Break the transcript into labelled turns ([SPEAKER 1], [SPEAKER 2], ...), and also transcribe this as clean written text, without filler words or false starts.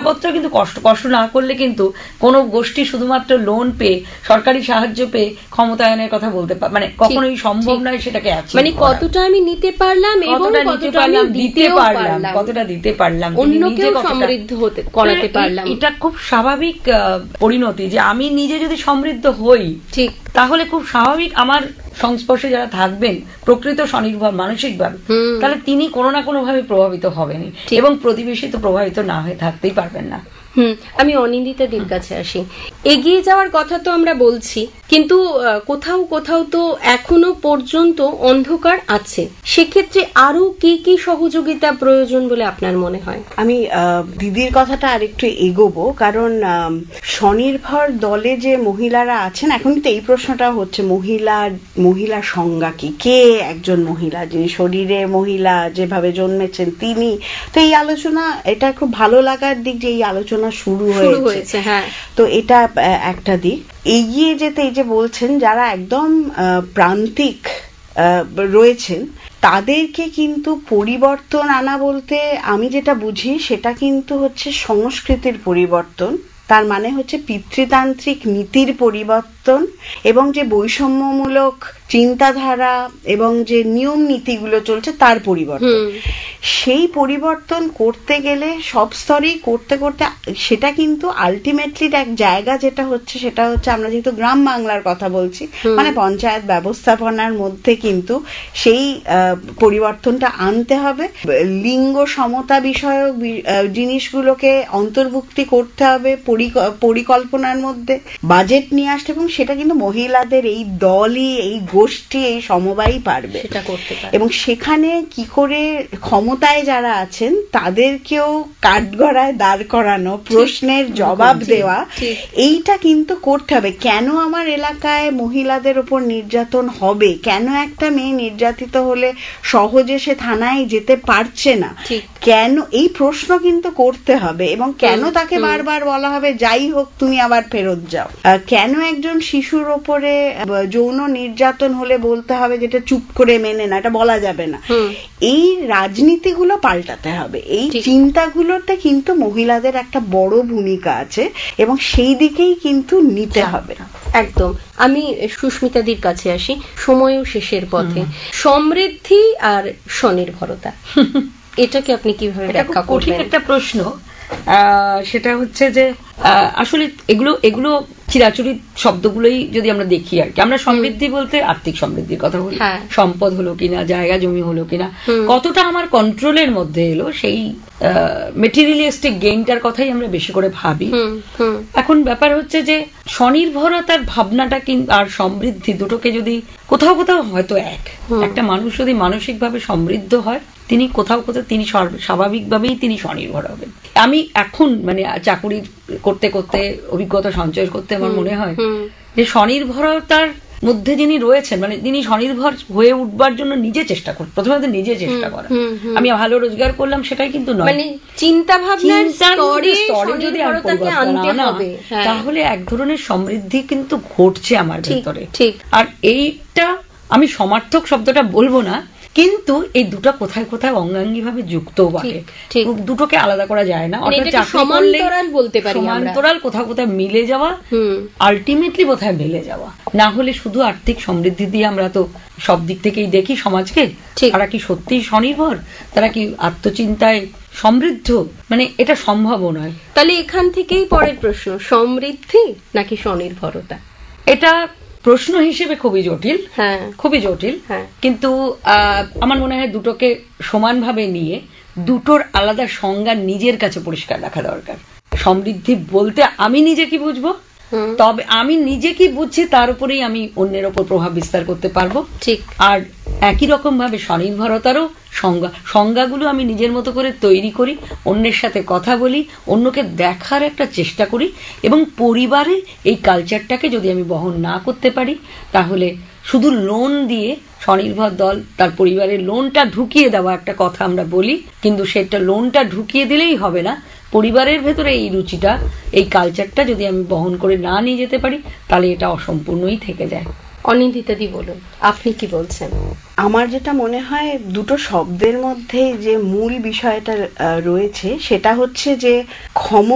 [SPEAKER 1] হিসাবপত্র কিন্তু কষ্ট না করলে কিন্তু কোনো গোষ্ঠী শুধুমাত্র লোন পেয়ে, সরকারি সাহায্য পেয়ে ক্ষমতায়নের কথা বলতে মানে কখনোই সম্ভব নয় সেটাকে।
[SPEAKER 2] মানে কতটা আমি নিতে পারলাম এবং কতটা আমি দিতে পারলাম,
[SPEAKER 1] কতটা দিতে পারলাম,
[SPEAKER 2] অন্যকেও সমৃদ্ধ করাতে পারলাম।
[SPEAKER 1] এটা খুব স্বাভাবিক পরিণতি যে আমি নিজে যদি সমৃদ্ধ হই, ঠিক, তাহলে খুব স্বাভাবিক আমার সংস্পর্শে যারা থাকবেন প্রকৃত স্বনির্ভর মানসিকভাবে, তাহলে তিনি কোনো না কোনো ভাবে প্রভাবিত হবেন, এবং প্রতিবেশী তো প্রভাবিত না হয়ে থাকতেই পারবেন না।
[SPEAKER 2] আমি অনিন্দিতাদির কাছে আসি। এগিয়ে যাওয়ার কথা তো আমরা বলছি, কিন্তু কোথাও কোথাও তো এখনো পর্যন্ত অন্ধকার আছে। সেক্ষেত্রে আরো কি কি সহযোগিতা প্রয়োজন বলে আপনার মনে হয়?
[SPEAKER 3] আমি দিদির কথাটা আরেকটু এগোবো, কারণ স্বনির্ভর দলে যে মহিলারা আছেন, এখন তো এই প্রশ্নটা হচ্ছে মহিলা সংজ্ঞা কি, কে একজন মহিলা, যিনি শরীরে মহিলা যেভাবে জন্মেছেন তিনি। তো এই আলোচনা, এটা খুব ভালো লাগার দিক যে এই আলোচনা শুরু হয়েছে। হ্যাঁ, তো এটা একটা দিক। এগিয়ে যেতে এই যে বলছেন যারা একদম প্রান্তিক রয়েছেন তাদেরকে কিন্তু পরিবর্তন আনা বলতে আমি যেটা বুঝি সেটা কিন্তু হচ্ছে সংস্কৃতির পরিবর্তন। তার মানে হচ্ছে পিতৃতান্ত্রিক নীতির পরিবর্তন এবং যে বৈষম্যমূলক চিন্তাধারা এবং যে নিয়ম নীতিগুলো চলছে তার পরিবর্তন। সেই পরিবর্তন করতে গেলে সব স্তরেই করতে করতে সেটা কিন্তু আলটিমেটলি এক জায়গা যেটা হচ্ছে সেটা হচ্ছে, আমরা যেহেতু গ্রাম বাংলার কথা বলছি, মানে পঞ্চায়েত ব্যবস্থাপনার মধ্যে কিন্তু সেই পরিবর্তনটা আনতে হবে। লিঙ্গ সমতা বিষয়ক জিনিসগুলোকে অন্তর্ভুক্তি করতে হবে পরিকল্পনার মধ্যে, বাজেট নিয়ে আসতে, এবং সেটা কিন্তু মহিলাদের এই দলই, এই গোষ্ঠী, এই সমবায়ই পারবে
[SPEAKER 2] সেটা করতে পারে।
[SPEAKER 3] এবং সেখানে কি করে ক্ষমতায় যারা আছেন তাদেরকেও কাঠগড়ায় দাঁড় করানো, প্রশ্নের জবাব দেওয়া, এইটা কিন্তু করতে হবে। কেন আমার এলাকায় মহিলাদের উপর নির্যাতন হবে, কেন একটা মেয়ে নির্যাতিত হলে সহজে সে থানায় যেতে পারছে না, কেন, এই প্রশ্ন কিন্তু করতে হবে। এবং কেন তাকে বারবার বলা হবে যাই হোক তুমি আবার ফেরত যাও, কেন একজন শিশুর ওপরে যৌন নির্যাতন হলে বলতে হবে যেটা চুপ করে মেনে না, এটা বলা যাবে না। এই রাজনীতিগুলো পাল্টাতে হবে, এই চিন্তাগুলোতে কিন্তু মহিলাদের একটা বড় ভূমিকা আছে এবং সেই দিকেই কিন্তু নিতে হবে।
[SPEAKER 2] একদম। আমি সুস্মিতাদির কাছে আসি, সময়ও শেষের পথে। সমৃদ্ধি আর স্বনির্ভরতা, এটাকে আপনি কিভাবে ব্যাখ্যা করবেন?
[SPEAKER 1] কঠিন একটা প্রশ্ন। সেটা হচ্ছে যে আসলে এগুলো চিরাচরিত শব্দগুলোই যদি আমরা দেখি আর কি, আমরা সমৃদ্ধি বলতে আর্থিক সমৃদ্ধির কথা বলি, সম্পদ হলো কিনা, জায়গা জমি হলো কিনা, কতটা আমার কন্ট্রোলের মধ্যে এলো, সেই মেটেরিয়ালিস্টিক গেইনটার কথাই আমরা বেশি করে ভাবি। এখন ব্যাপার হচ্ছে যে স্বনির্ভরতার ভাবনাটা আর সমৃদ্ধি দুটোকে যদি কোথাও কোথাও হয়তো একটা মানুষ যদি মানসিকভাবে সমৃদ্ধ হয়, তিনি কোথাও তিনি স্বাভাবিকভাবেই তিনি স্বনির্ভর হবেন। আমি এখন মানে চাকুরি করতে করতে অভিজ্ঞতা সঞ্চয় করতে আমার মনে হয় যে স্বনির্ভরতার মধ্যে যিনি রয়েছেন, মানে যিনি স্বনির্ভর হয়ে উঠবার জন্য নিজে চেষ্টা করেন, প্রথমত নিজে চেষ্টা করা। আমি ভালো রোজগার করলাম সেটাই কিন্তু নয়,
[SPEAKER 2] মানে চিন্তা ভাবনার স্তরে
[SPEAKER 1] যদি তাহলে এক ধরনের সমৃদ্ধি কিন্তু ঘটছে আমার ভেতরে। আর এইটা আমি সমার্থক শব্দটা বলবো না, কিন্তু এই দুটো কোথায় কোথায় অঙ্গাঙ্গি ভাবে যুক্ত বটে, দুটোকে আলাদা করা যায় না। সমান্তরাল, কোথাও কোথাও মিলে যাওয়া, আলটিমেটলি কোথায় মিলে যাওয়া। না হলে শুধু আর্থিক সমৃদ্ধি দিয়ে আমরা তো সব দিক থেকেই দেখি সমাজকে, তারা কি সত্যিই স্বনির্ভর, তারা কি আত্মচিন্তায় সমৃদ্ধ, মানে এটা সম্ভব নয়।
[SPEAKER 2] তাহলে এখান থেকেই পরের প্রশ্ন, সমৃদ্ধি নাকি স্বনির্ভরতা?
[SPEAKER 1] এটা প্রশ্ন হিসেবে খুবই জটিল, খুবই জটিল, কিন্তু আমার মনে হয় দুটোকে সমানভাবে নিয়ে দুটোর আলাদা সংজ্ঞা নিজের কাছে পরিষ্কার রাখা দরকার। সমৃদ্ধি বলতে আমি নিজে কি বুঝবো, তবে আমি নিজে কি বুঝছি তার উপরেই আমি অন্যের ওপর প্রভাব বিস্তার করতে পারবো। ঠিক। আর একই রকম ভাবে স্বনির্ভরতারও সংজ্ঞাগুলো আমি নিজের মতো করে তৈরি করি, অন্যের সাথে কথা বলি, অন্যকে দেখার একটা চেষ্টা করি, এবং পরিবারে এই কালচারটাকে যদি আমি বহন না করতে পারি, তাহলে শুধু লোন দিয়ে স্বনির্ভর দল তার পরিবারের লোনটা ঢুকিয়ে দেওয়া একটা কথা আমরা বলি, কিন্তু সেটা লোনটা ঢুকিয়ে দিলেই হবে না। পরিবারের ভেতরে এই রুচিটা, এই কালচারটা যদি আমি বহন করে না নিয়ে যেতে পারি, তাহলে এটা অসম্পূর্ণই থেকে যায়।
[SPEAKER 2] অনিন্দিতাদি বলুন, আপনি কি বলছেন?
[SPEAKER 3] আমার যেটা মনে হয় দুটো শব্দের মধ্যে যে মূল বিষয়টা রয়েছে সেটা হচ্ছে যে